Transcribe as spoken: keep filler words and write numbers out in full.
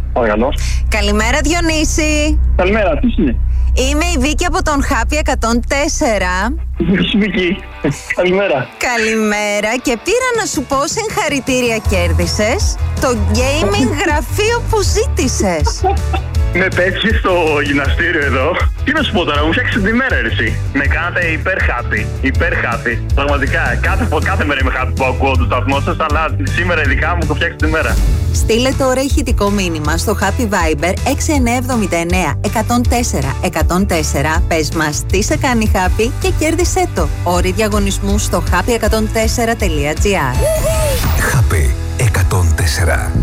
Παρακαλώ. Καλημέρα, Διονύση. Καλημέρα, τι είναι? Είμαι η Βίκη από τον Happy εκατόν τέσσερα. Γεια σου, Βίκη. Καλημέρα. Καλημέρα, και πήρα να σου πω συγχαρητήρια, κέρδισες το gaming γραφείο που ζήτησες. Με πέτυχε στο γυμναστήριο εδώ. Τι να σου πω τώρα, μου φτιάξετε τη μέρα, εσύ. Με κάνατε υπέρ happy. Υπέρ happy. Πραγματικά, κάθε, κάθε μέρα είμαι happy που ακούω το σταθμό σας, αλλά σήμερα ειδικά μου το φτιάξετε τη μέρα. Στείλε τώρα ηχητικό μήνυμα στο Happy Viber έξι εννιά εβδομήντα εννέα εκατόν τέσσερα εκατόν τέσσερα. Πες μας τι σε κάνει happy και κέρδισέ το. Όροι διαγωνισμού στο happy εκατόν τέσσερα τελεία τζι άρ. Happy εκατόν τέσσερα.